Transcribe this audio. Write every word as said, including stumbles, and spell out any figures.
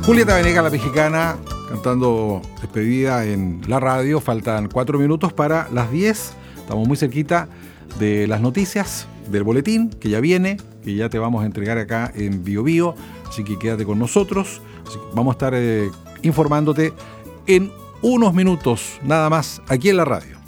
Julieta Venegas, la mexicana, cantando despedida en la radio. Faltan cuatro minutos para las diez. Estamos muy cerquita de las noticias, del boletín, que ya viene, que ya te vamos a entregar acá en Bio Bio. Así que quédate con nosotros. Así que vamos a estar eh, informándote en unos minutos, nada más, aquí en la radio.